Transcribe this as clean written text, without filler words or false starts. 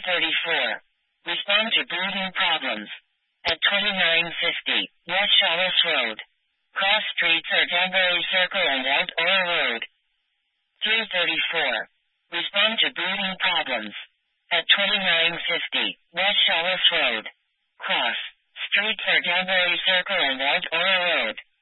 234. Respond to breathing problems. At 2950 West Shawlis Road. Cross streets are Danbury Circle and Outdoor Road. 334. Respond to breathing problems. At 2950 West Shawlis Road. Cross streets are Danbury Circle and Outdoor Road.